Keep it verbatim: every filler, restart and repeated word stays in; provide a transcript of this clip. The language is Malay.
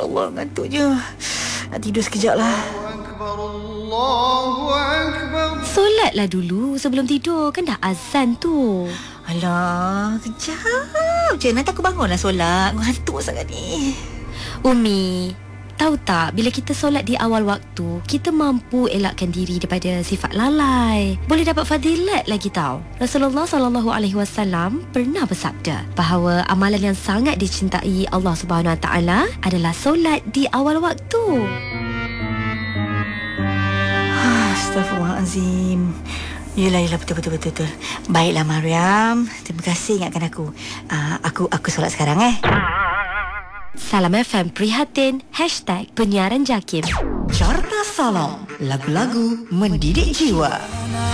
Allah, ngantuk je. Nak tidur sekejap lah. Solatlah dulu sebelum tidur. Kan dah azan tu. Alah, kejap je. Nanti aku bangunlah solat. Ngantuk sangat ni. Umi, tahu tak, bila kita solat di awal waktu, kita mampu elakkan diri daripada sifat lalai. Boleh dapat fadilat lagi tau. Rasulullah sallallahu alaihi wasallam pernah bersabda bahawa amalan yang sangat dicintai Allah Subhanahu Wa Taala adalah solat di awal waktu. Astaghfirullahalazim. Yelah, yelah, betul, betul, betul, betul. Baiklah Mariam, terima kasih ingatkan aku. uh, Aku aku solat sekarang eh. Salam F M Prihatin Hashtag Penyiaran Jakim. Carta Salam, lagu-lagu mendidik jiwa.